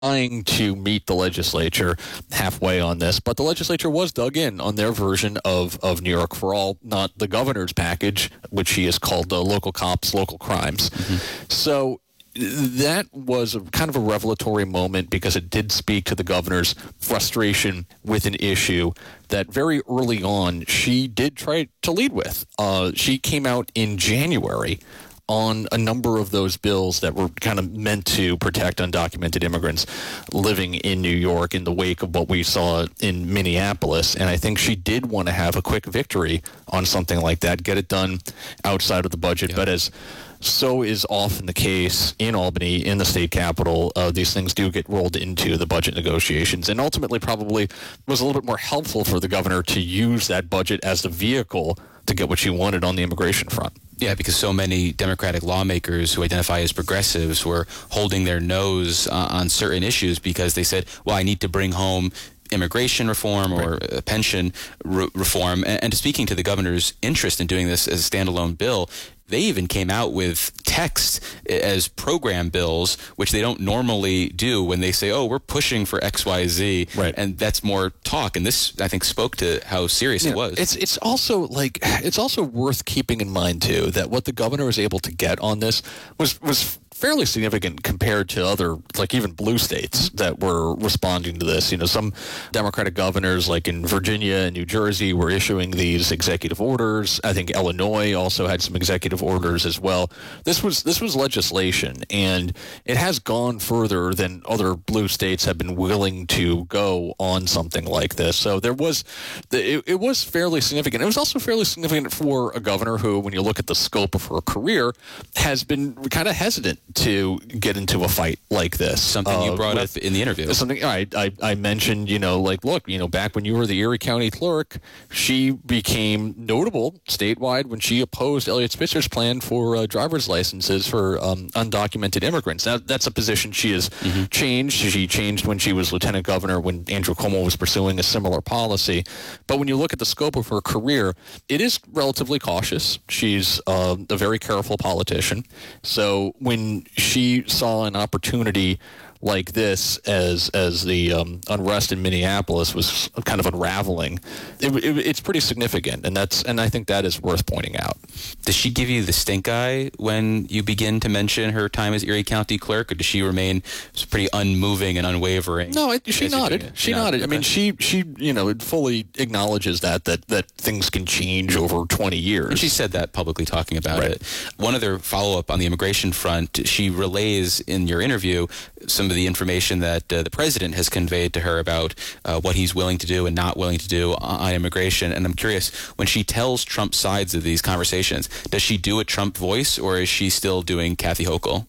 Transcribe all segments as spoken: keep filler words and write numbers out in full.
trying to meet the legislature halfway on this, but the legislature was dug in on their version of, of New York for All, not the governor's package, which he has called the local cops, local crimes. Mm-hmm. So that was a kind of a revelatory moment because it did speak to the governor's frustration with an issue that very early on she did try to lead with. Uh, she came out in January on a number of those bills that were kind of meant to protect undocumented immigrants living in New York in the wake of what we saw in Minneapolis. And I think she did want to have a quick victory on something like that, get it done outside of the budget. Yeah. But as so is often the case in Albany, in the state capitol, uh, these things do get rolled into the budget negotiations, and ultimately probably was a little bit more helpful for the governor to use that budget as the vehicle to get what she wanted on the immigration front. Yeah, because so many Democratic lawmakers who identify as progressives were holding their nose uh, on certain issues because they said, well, I need to bring home immigration reform or right. uh, pension re- reform. And, and speaking to the governor's interest in doing this as a standalone bill, they even came out with text as program bills, which they don't normally do when they say, oh, we're pushing for X, Y, Z. Right. And that's more talk. And this, I think, spoke to how serious yeah, it was. It's it's also like it's also worth keeping in mind, too, that what the governor was able to get on this was was fairly significant compared to other, like even blue states that were responding to this. You know, some Democratic governors, like in Virginia and New Jersey, were issuing these executive orders. I think Illinois also had some executive orders as well. This was this was legislation, and it has gone further than other blue states have been willing to go on something like this. So there was, it, it was fairly significant. It was also fairly significant for a governor who, when you look at the scope of her career, has been kind of hesitant to get into a fight like this. Something uh, you brought with, up in the interview. Something I, I I mentioned, you know, like, look, you know, back when you were the Erie County clerk, she became notable statewide when she opposed Eliot Spitzer's plan for uh, driver's licenses for um, undocumented immigrants. Now, that's a position she has mm-hmm. changed. She changed when she was lieutenant governor, when Andrew Cuomo was pursuing a similar policy. But when you look at the scope of her career, it is relatively cautious. She's uh, a very careful politician. So when she saw an opportunity like this as as the um, unrest in Minneapolis was kind of unraveling, it, it, it's pretty significant, and that's and I think that is worth pointing out. Does she give you the stink eye when you begin to mention her time as Erie County clerk, or does she remain pretty unmoving and unwavering? No, it, she nodded. She, she nodded. nodded. I mean, she she you know fully acknowledges that that that things can change over twenty years. And she said that publicly, talking about right. it. One other follow up on the immigration front, she relays in your interview some of the information that uh, the president has conveyed to her about uh, what he's willing to do and not willing to do on immigration. And I'm curious, when she tells Trump sides of these conversations, does she do a Trump voice, or is she still doing Kathy Hochul?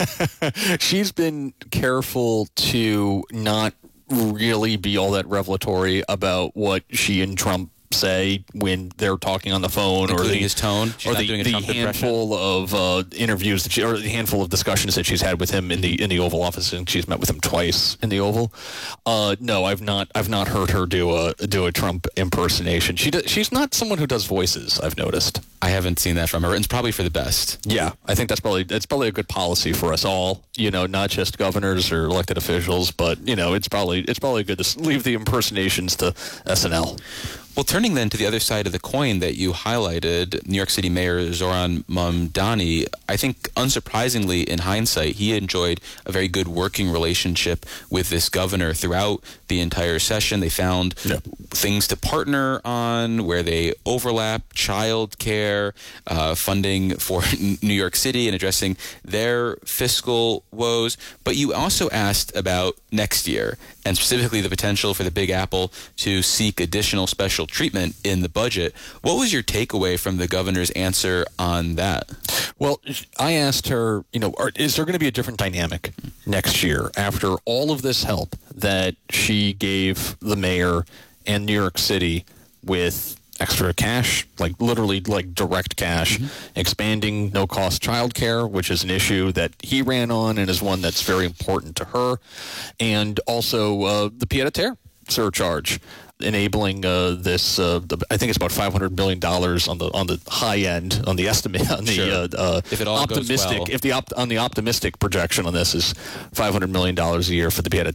She's been careful to not really be all that revelatory about what she and Trump say when they're talking on the phone, including or the, his tone, she's or not the, doing a the Trump handful of uh, interviews that she, or the handful of discussions that she's had with him in the in the Oval Office, and she's met with him twice in the Oval. Uh, no, I've not I've not heard her do a do a Trump impersonation. She does, she's not someone who does voices, I've noticed. I haven't seen that from her, and it's probably for the best. Yeah, I think that's probably that's probably a good policy for us all. You know, not just governors or elected officials, but you know, it's probably it's probably good to leave the impersonations to S N L. Well, turning then to the other side of the coin that you highlighted, New York City Mayor Zohran Mamdani, I think unsurprisingly in hindsight, he enjoyed a very good working relationship with this governor throughout the entire session. They found yeah. things to partner on where they overlap, child care, uh, funding for New York City and addressing their fiscal woes. But you also asked about next year, and specifically the potential for the Big Apple to seek additional special treatment in the budget. What was your takeaway from the governor's answer on that? Well, I asked her, you know, are, is there going to be a different dynamic next year after all of this help that she gave the mayor and New York City with extra cash, like literally like direct cash, mm-hmm. expanding no-cost childcare, which is an issue that he ran on and is one that's very important to her, and also uh, the pied-à-terre surcharge. enabling uh, this. Uh, the, I think it's about five hundred million dollars on the on the high end on the estimate on the Sure. uh, uh, If it all goes optimistic. well. If the op- on the optimistic projection on this is five hundred million dollars a year for the Beata